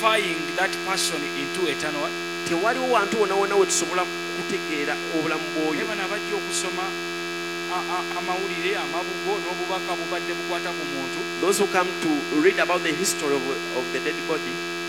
Identifying that person into eternal. Tewaliwo wantu wona we tusobola kutegeera obulamu bw'oyo. Eba nabajja okusoma amawulire amabugo n'obubaka bubadde bukwata ku muntu. Those who come to read about the history of the dead body,